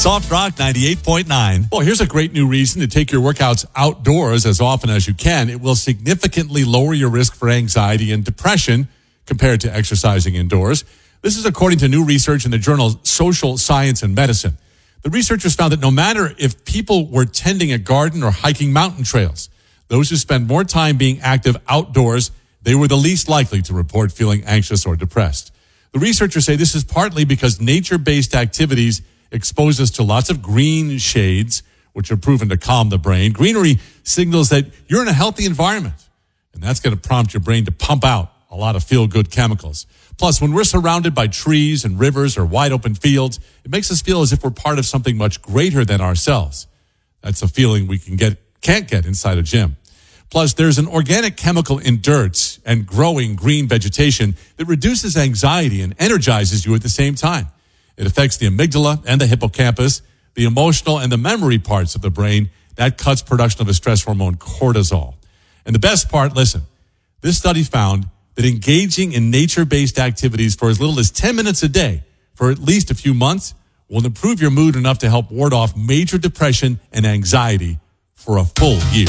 Soft Rock 98.9. Well, here's a great new reason to take your workouts outdoors as often as you can. It will significantly lower your risk for anxiety and depression compared to exercising indoors. This is according to new research in the journal Social Science and Medicine. The researchers found that no matter if people were tending a garden or hiking mountain trails, those who spend more time being active outdoors, they were the least likely to report feeling anxious or depressed. The researchers say this is partly because nature-based activities expose us to lots of green shades, which are proven to calm the brain. Greenery signals that you're in a healthy environment, and that's going to prompt your brain to pump out a lot of feel-good chemicals. Plus, when we're surrounded by trees and rivers or wide-open fields, it makes us feel as if we're part of something much greater than ourselves. That's a feeling we can't get inside a gym. Plus, there's an organic chemical in dirt and growing green vegetation that reduces anxiety and energizes you at the same time. It affects the amygdala and the hippocampus, the emotional and the memory parts of the brain. That cuts production of the stress hormone cortisol. And the best part, listen, this study found that engaging in nature-based activities for as little as 10 minutes a day for at least a few months will improve your mood enough to help ward off major depression and anxiety for a full year.